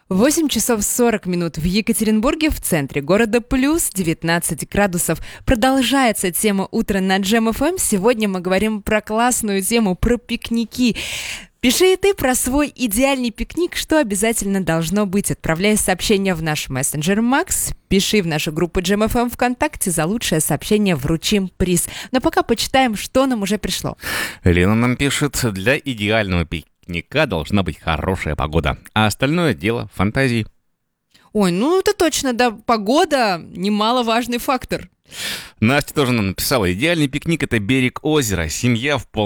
8 часов 40 минут в Екатеринбурге, в центре города, плюс 19 градусов. Продолжается тема «Утро на Джем ФМ». Сегодня мы говорим про классную тему, про пикники. Пиши и ты про свой идеальный пикник, что обязательно должно быть. Отправляй сообщение в наш мессенджер Макс, пиши в нашу группу Джем ФМ ВКонтакте, за лучшее сообщение вручим приз. Но пока почитаем, что нам уже пришло. Лена нам пишет: для идеального пикника должна быть хорошая погода, а остальное дело фантазии. Ой, ну это точно, да, погода немаловажный фактор. Настя тоже нам написала: идеальный пикник — это берег озера, семья в